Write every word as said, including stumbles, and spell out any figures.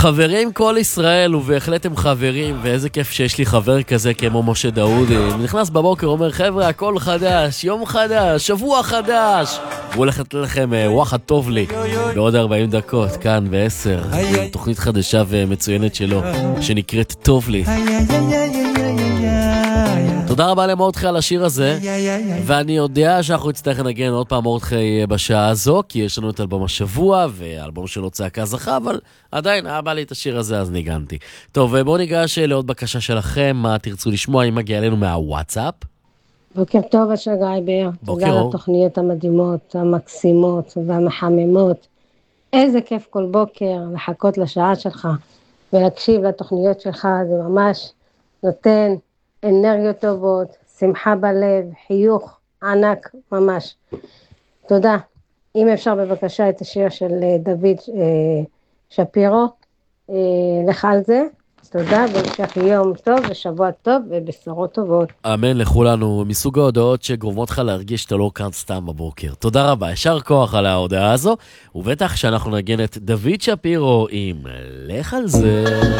חברים כל ישראל, ובהחלט הם חברים, ואיזה כיף שיש לי חבר כזה כמו משה דאודי. נכנס בבוקר, אומר, חבר'ה, הכל חדש, יום חדש, שבוע חדש. הוא הולך לתת לכם וואחד טוב לי בעוד ארבעים דקות, כאן בעשר, תוכנית חדשה ומצוינת שלו, שנקראת טוב לי. תודה רבה למורדכי על השיר הזה, ואני יודע שאנחנו נצטרך לנגן עוד פעם מורדכי בשעה הזו, כי יש לנו את אלבום השבוע, והאלבום שלו צעקה זכה, אבל עדיין היה בא לי את השיר הזה, אז ניגנתי. טוב, בואו ניגש לעוד בקשה שלכם, מה תרצו לשמוע, אם מגיע אלינו מהוואטסאפ. בוקר טוב, אשר גייבר. בוקר תודה אור. לתוכניות המדהימות, המקסימות והמחממות. איזה כיף כל בוקר לחכות לשעה שלך ולהקשיב לתוכניות שלך, זה ממש נותן אנרגיות טובות, שמחה בלב, חיוך ענק ממש. תודה. אם אפשר בבקשה את השיר של דוד אה, שפירו, אה, לך על זה. תודה, בהמשך יום טוב ושבוע טוב ובשורות טובות. אמן לכולנו, מסוג ההודעות שגורמות לך להרגיש שאתה לא כאן סתם בבוקר. תודה רבה, ישר כוח על ההודעה הזו, ובטח שאנחנו נגן את דוד שפירו עם לך על זה.